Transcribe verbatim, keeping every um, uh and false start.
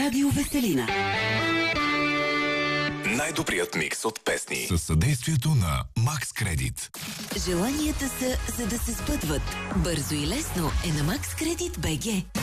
Радио Веселина. Най-добрият микс от песни със съдействието на Макс Кредит. Желанията са за да се сбъдват. Бързо и лесно е на Макс Кредит БГ.